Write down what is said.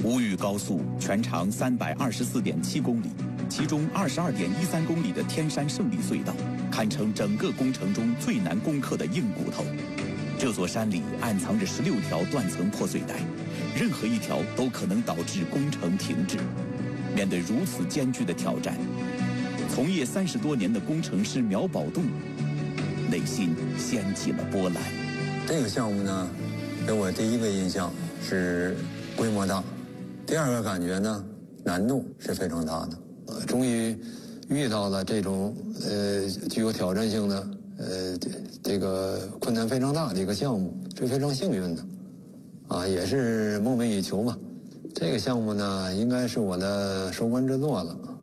吴豫高速全长324.7公里，其中22.13公里的天山胜利隧道，堪称整个工程中最难攻克的硬骨头。这座山里暗藏着16条断层破碎带，任何一条都可能导致工程停滞。面对如此艰巨的挑战，从业30多年的工程师苗宝栋内心掀起了波澜。 这个项目呢，给我第一个印象是规模大，第二个感觉呢，难度是非常大的。终于遇到了这种具有挑战性的这个困难非常大的一个项目，是非常幸运的，也是梦寐以求嘛。这个项目呢，应该是我的收官之作了。